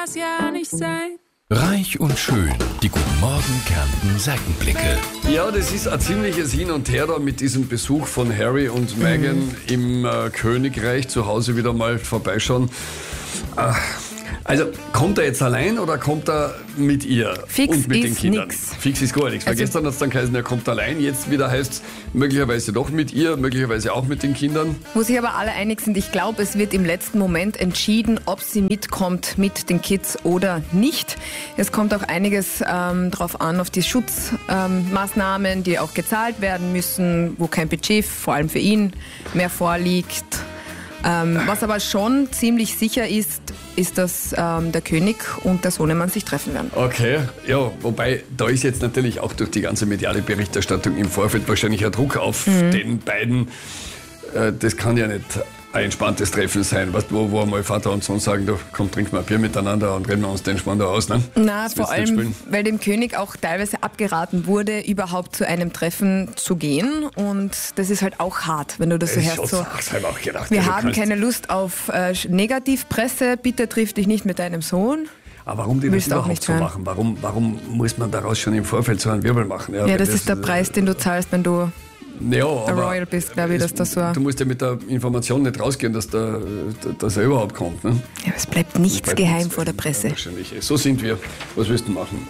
das ja nicht sein. Reich und schön, die Guten Morgen Kärnten Seitenblicke. Ja, das ist ein ziemliches Hin und Her da mit diesem Besuch von Harry und Meghan im Königreich. Zu Hause wieder mal vorbeischauen. Also, kommt er jetzt allein oder kommt er mit ihr Fix und mit den ist Kindern? nix. Fix ist gar nichts. Weil gestern hat es dann geheißen, er kommt allein. Jetzt wieder heißt es möglicherweise doch mit ihr, möglicherweise auch mit den Kindern. Wo sich aber alle einig sind, ich glaube, es wird im letzten Moment entschieden, ob sie mitkommt mit den Kids oder nicht. Es kommt auch einiges drauf an, auf die Schutzmaßnahmen, die auch gezahlt werden müssen, wo kein Budget, vor allem für ihn, mehr vorliegt. Was aber schon ziemlich sicher ist, dass der König und der Sohnemann sich treffen werden. Okay, ja, wobei da ist jetzt natürlich auch durch die ganze mediale Berichterstattung im Vorfeld wahrscheinlich ein Druck auf den beiden. Das kann ja nicht ein entspanntes Treffen sein, wo einmal Vater und Sohn sagen, du komm, trink mal ein Bier miteinander und reden wir uns den Spann da aus. Ne? Na, vor allem, weil dem König auch teilweise abgeraten wurde, überhaupt zu einem Treffen zu gehen. Und das ist halt auch hart, wenn du das so hörst. So, auch gedacht, wir haben keine Lust auf Negativpresse, bitte triff dich nicht mit deinem Sohn. Aber warum die das überhaupt so machen? Warum muss man daraus schon im Vorfeld so einen Wirbel machen? Ja, das ist der Preis, den du zahlst, wenn du Royal bist, glaube ich, dass das so. Du musst ja mit der Information nicht rausgehen, dass er überhaupt kommt. Ne? Ja, es bleibt nichts geheim vor der Presse. Wahrscheinlich. So sind wir. Was willst du machen?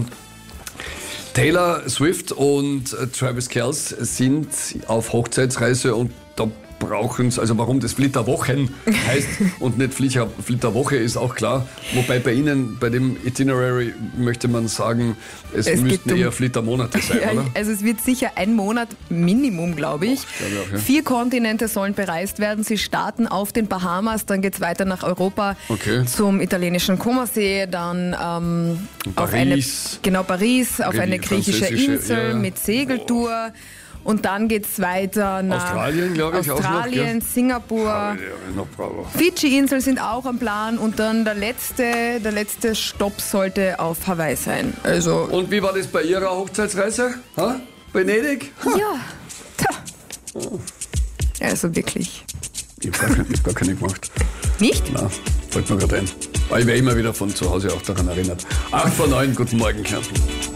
Taylor Swift und Travis Kelce sind auf Hochzeitsreise und da brauchen es, also warum das Flitterwochen heißt und nicht Flitterwoche ist auch klar. Wobei bei Ihnen, bei dem Itinerary möchte man sagen, es müssten eher Flittermonate sein, ja, oder? Also es wird sicher ein Monat Minimum, glaube ich. Glaube ich auch, ja. 4 Kontinente sollen bereist werden. Sie starten auf den Bahamas, dann geht es weiter nach Europa zum italienischen Comersee, dann auf Paris, auf eine griechische Insel mit Segeltour. Und dann geht es weiter nach Australien, glaube ich, Australien, auch noch, Singapur. Fidschi-Inseln sind auch am Plan und dann der letzte Stopp sollte auf Hawaii sein. Also und wie war das bei Ihrer Hochzeitsreise? Ha? Venedig? Ha? Ja. Also wirklich. Ich habe gar keine gemacht. Nicht? Nein, fällt mir gerade ein. Aber ich werde immer wieder von zu Hause auch daran erinnert. 8 vor 9, guten Morgen, Kärnten.